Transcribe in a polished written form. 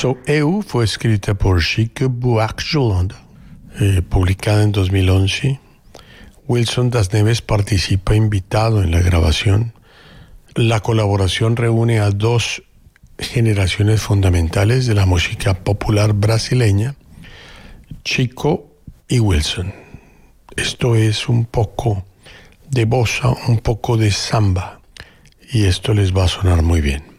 So EU fue escrita por Chico Buarque Yolanda, publicada en 2011. Wilson Das Neves participa invitado en la grabación. La colaboración reúne a dos generaciones fundamentales de la música popular brasileña, Chico y Wilson. Esto es un poco de bossa, un poco de samba, y esto les va a sonar muy bien.